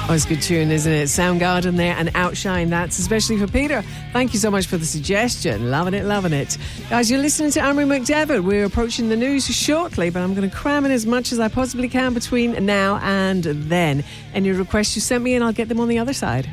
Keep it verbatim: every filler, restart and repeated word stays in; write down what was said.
Oh, it's a good tune, isn't it? Soundgarden there and Outshine. That's especially for Peter. Thank you so much for the suggestion. Loving it, loving it. Guys, you're listening to Anne-Marie McDevitt. We're approaching the news shortly, but I'm going to cram in as much as I possibly can between now and then. Any requests you sent me and I'll get them on the other side.